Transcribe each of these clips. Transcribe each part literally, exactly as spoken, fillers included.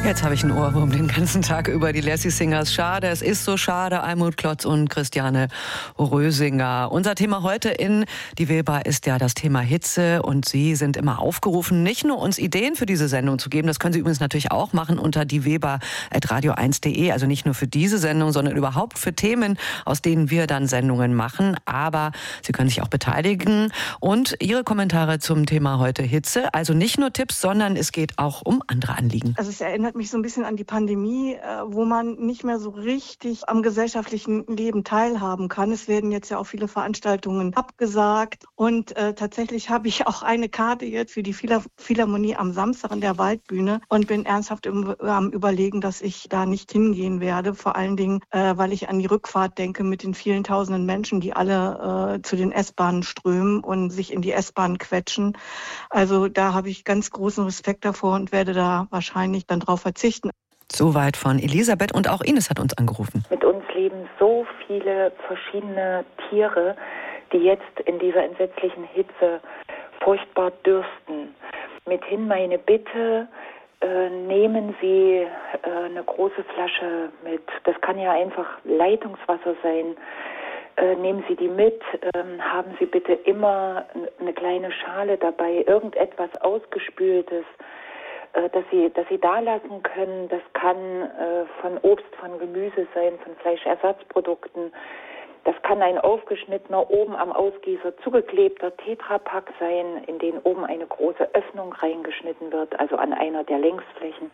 Jetzt habe ich einen Ohrwurm den ganzen Tag über die Lassie Singers. Schade, es ist so schade. Almut Klotz und Christiane Rösinger. Unser Thema heute in Die Weber ist ja das Thema Hitze. Und Sie sind immer aufgerufen, nicht nur uns Ideen für diese Sendung zu geben, das können Sie übrigens natürlich auch machen unter dieweber at radio eins punkt de. Also nicht nur für diese Sendung, sondern überhaupt für Themen, aus denen wir dann Sendungen machen. Aber Sie können sich auch beteiligen. Und Ihre Kommentare zum Thema heute Hitze. Also nicht nur Tipps, sondern es geht auch um andere Anliegen. Also es erinnert mich so ein bisschen an die Pandemie, wo man nicht mehr so richtig am gesellschaftlichen Leben teilhaben kann. Es werden jetzt ja auch viele Veranstaltungen abgesagt. Und äh, tatsächlich habe ich auch eine Karte jetzt für die Philharmonie am Samstag in der Waldbühne und bin ernsthaft im, am Überlegen, dass ich da nicht hingehen werde. Vor allen Dingen, äh, weil ich an die Rückfahrt denke mit den vielen tausenden Menschen, die alle äh, zu den S-Bahnen strömen und sich in die S-Bahn quetschen. Also da habe ich ganz großen Respekt davor und werde da wahrscheinlich dann drauf verzichten. Soweit von Elisabeth, und auch Ines hat uns angerufen. Mit uns leben so viele verschiedene Tiere, die jetzt in dieser entsetzlichen Hitze furchtbar dürsten. Mithin meine Bitte, äh, nehmen Sie äh, eine große Flasche mit. Das kann ja einfach Leitungswasser sein. Äh, nehmen Sie die mit. Ähm, haben Sie bitte immer eine kleine Schale dabei, irgendetwas Ausgespültes, dass sie, dass sie da lassen können. Das kann äh, von Obst, von Gemüse sein, von Fleischersatzprodukten. Das kann ein aufgeschnittener, oben am Ausgießer zugeklebter Tetrapack sein, in den oben eine große Öffnung reingeschnitten wird, also an einer der Längsflächen.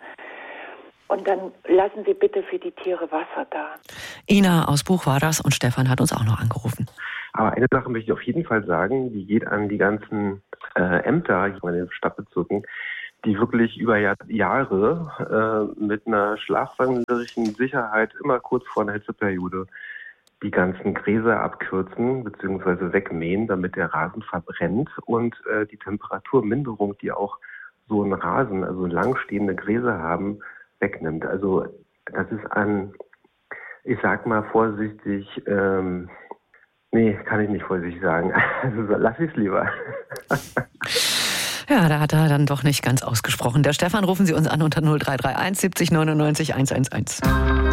Und dann lassen Sie bitte für die Tiere Wasser da. Ina aus Buch war das, und Stefan hat uns auch noch angerufen. Aber eine Sache möchte ich auf jeden Fall sagen, die geht an die ganzen äh, Ämter hier in den Stadtbezirken, die wirklich über Jahr, Jahre äh, mit einer schlafwandlerischen Sicherheit immer kurz vor einer Hitzeperiode die ganzen Gräser abkürzen bzw. wegmähen, damit der Rasen verbrennt und äh, die Temperaturminderung, die auch so ein Rasen, also langstehende Gräser haben, wegnimmt. Also das ist an, ich sag mal vorsichtig, ähm, nee, kann ich nicht vorsichtig sagen. Also lass ich's lieber. Ja, da hat er dann doch nicht ganz ausgesprochen. Der Stefan, rufen Sie uns an unter null drei drei eins siebzig neunundneunzig hundertelf.